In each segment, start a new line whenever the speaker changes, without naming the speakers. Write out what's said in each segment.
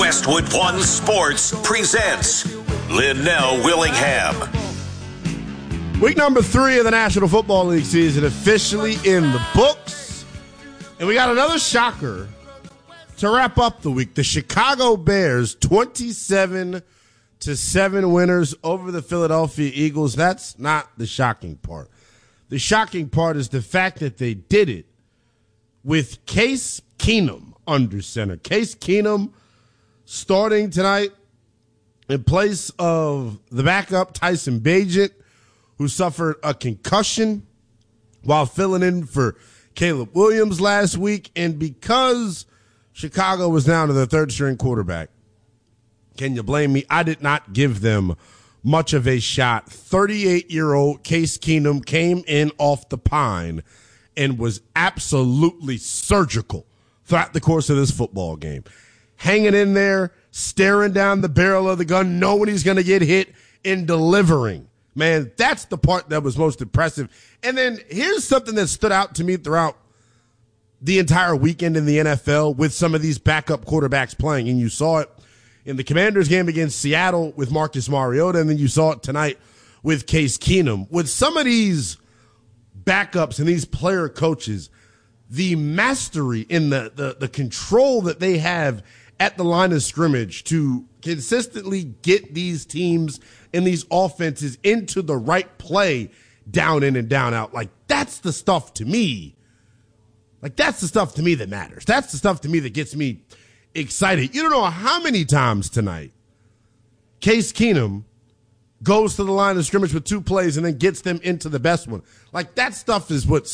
Westwood One Sports presents Linnell Willingham.
Week number 3 of the National Football League season officially in the books. And we got another shocker to wrap up the week. The Chicago Bears, 27-7 winners over the Philadelphia Eagles. That's not the shocking part. The shocking part is the fact that they did it with Case Keenum under center. Case Keenum starting tonight in place of the backup Tyson Bagent, who suffered a concussion while filling in for Caleb Williams last week. And because Chicago was down to their third-string quarterback, can you blame me? I did not give them much of a shot. 38-year-old Case Keenum came in off the pine and was absolutely surgical throughout the course of this football game. Hanging in there, staring down the barrel of the gun, knowing he's going to get hit, and delivering. Man, that's the part that was most impressive. And then here's something that stood out to me throughout the entire weekend in the NFL with some of these backup quarterbacks playing. And you saw it in the Commanders game against Seattle with Marcus Mariota, and then you saw it tonight with Case Keenum. With some of these backups and these player coaches, the mastery in the control that they have at the line of scrimmage to consistently get these teams and these offenses into the right play down in and down out. Like, that's the stuff to me. Like, that's the stuff to me that matters. That's the stuff to me that gets me excited. You don't know how many times tonight Case Keenum goes to the line of scrimmage with 2 plays and then gets them into the best one. Like, that stuff is what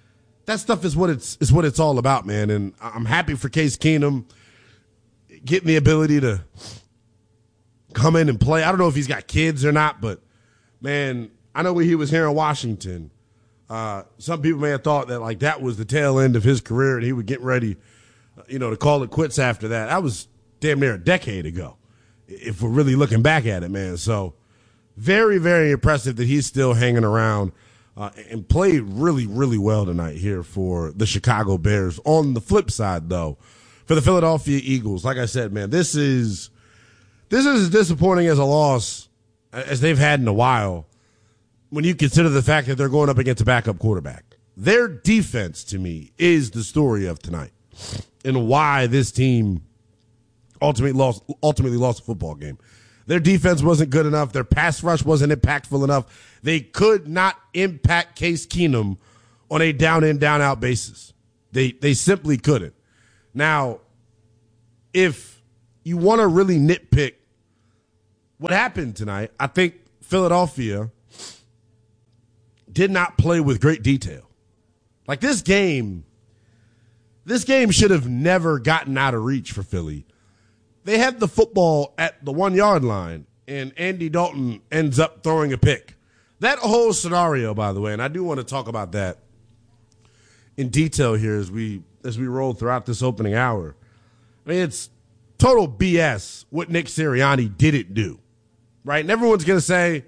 it's all about, man. And I'm happy for Case Keenum getting the ability to come in and play. I don't know if he's got kids or not, but, man, I know when he was here in Washington, some people may have thought that, like, that was the tail end of his career and he would get ready, to call it quits after that. That was damn near a decade ago, if we're really looking back at it, man. So very, very impressive that he's still hanging around and played really, really well tonight here for the Chicago Bears. On the flip side, though, for the Philadelphia Eagles, like I said, man, this is as disappointing as a loss as they've had in a while when you consider the fact that they're going up against a backup quarterback. Their defense, to me, is the story of tonight and why this team ultimately lost a football game. Their defense wasn't good enough. Their pass rush wasn't impactful enough. They could not impact Case Keenum on a down-in, down-out basis. They simply couldn't. Now, if you want to really nitpick what happened tonight, I think Philadelphia did not play with great detail. Like, this game should have never gotten out of reach for Philly. They had the football at the 1-yard line, and Andy Dalton ends up throwing a pick. That whole scenario, by the way, and I do want to talk about that in detail here as we roll throughout this opening hour. I mean, it's total BS what Nick Sirianni didn't do, right? And everyone's going to say,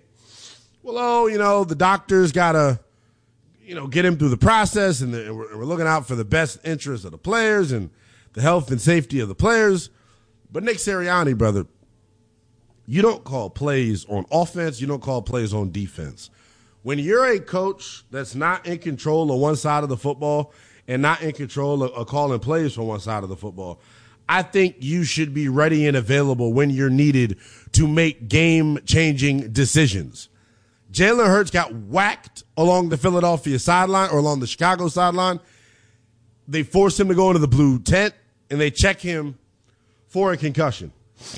well, the doctors got to, get him through the process, and we're looking out for the best interest of the players and the health and safety of the players. But Nick Sirianni, brother, you don't call plays on offense. You don't call plays on defense. When you're a coach that's not in control of one side of the football and not in control of calling plays from one side of the football, I think you should be ready and available when you're needed to make game-changing decisions. Jalen Hurts got whacked along the Philadelphia sideline or along the Chicago sideline. They forced him to go into the blue tent, and they check him for a concussion.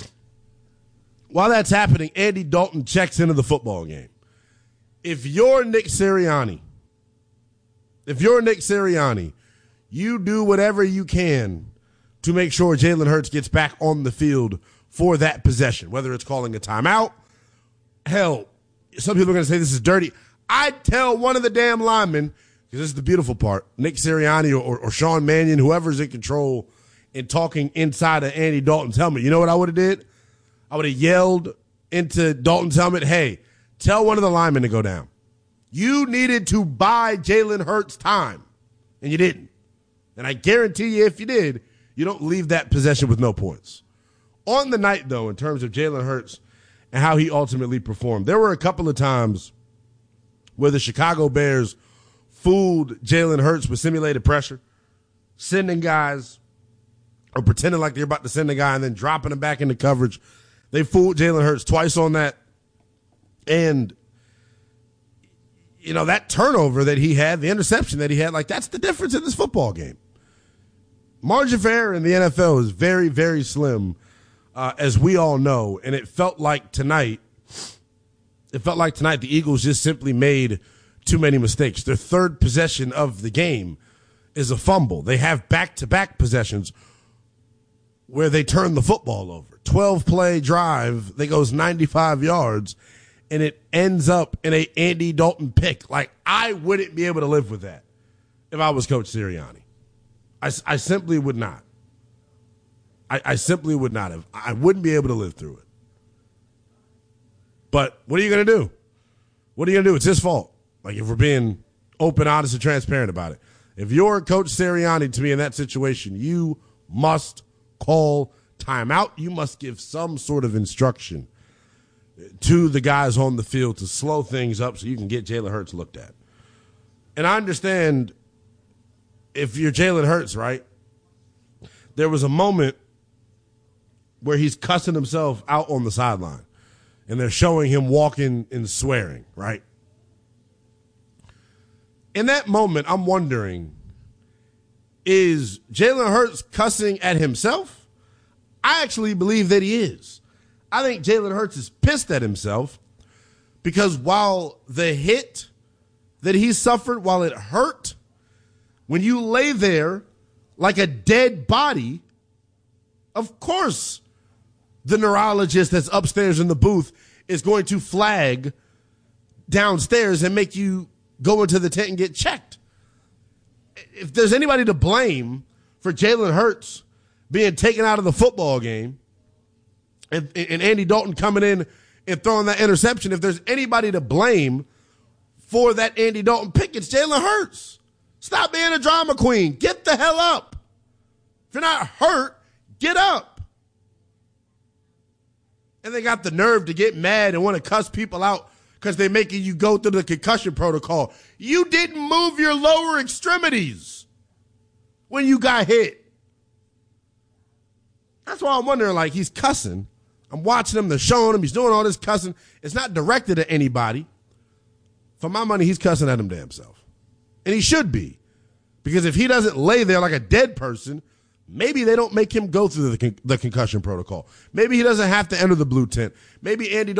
While that's happening, Andy Dalton checks into the football game. If you're Nick Sirianni, you do whatever you can to make sure Jalen Hurts gets back on the field for that possession, whether it's calling a timeout. Hell, some people are going to say this is dirty. I'd tell one of the damn linemen, because this is the beautiful part, Nick Sirianni or Sean Mannion, whoever's in control and talking inside of Andy Dalton's helmet. You know what I would have did? I would have yelled into Dalton's helmet, hey, tell one of the linemen to go down. You needed to buy Jalen Hurts time, and you didn't. And I guarantee you if you did, you don't leave that possession with no points. On the night, though, in terms of Jalen Hurts and how he ultimately performed, there were a couple of times where the Chicago Bears fooled Jalen Hurts with simulated pressure, sending guys or pretending like they're about to send a guy and then dropping him back into coverage. They fooled Jalen Hurts twice on that. And, you know, that turnover that he had, the interception that he had, like, that's the difference in this football game. Margin for error in the NFL is very, very slim, as we all know. And it felt like tonight the Eagles just simply made too many mistakes. Their third possession of the game is a fumble. They have back-to-back possessions where they turn the football over. 12-play drive that goes 95 yards, and it ends up in a Andy Dalton pick. Like, I wouldn't be able to live with that if I was Coach Sirianni. I simply would not. I simply would not have. I wouldn't be able to live through it. But what are you going to do? What are you going to do? It's his fault. Like, if we're being open, honest, and transparent about it. If you're Coach Sirianni to me in that situation, you must call timeout. You must give some sort of instruction to the guys on the field to slow things up so you can get Jalen Hurts looked at. And I understand if you're Jalen Hurts, right? There was a moment where he's cussing himself out on the sideline, and they're showing him walking and swearing, right? In that moment, I'm wondering, is Jalen Hurts cussing at himself? I actually believe that he is. I think Jalen Hurts is pissed at himself because while the hit that he suffered, while it hurt, when you lay there like a dead body, of course the neurologist that's upstairs in the booth is going to flag downstairs and make you go into the tent and get checked. If there's anybody to blame for Jalen Hurts being taken out of the football game and Andy Dalton coming in and throwing that interception, if there's anybody to blame for that Andy Dalton pick, it's Jalen Hurts. Stop being a drama queen. Get the hell up. If you're not hurt, get up. And they got the nerve to get mad and want to cuss people out because they're making you go through the concussion protocol. You didn't move your lower extremities when you got hit. That's why I'm wondering, like, he's cussing. I'm watching him. They're showing him. He's doing all this cussing. It's not directed at anybody. For my money, he's cussing at him damn self. And he should be. Because if he doesn't lay there like a dead person, maybe they don't make him go through the concussion protocol. Maybe he doesn't have to enter the blue tent. Maybe Andy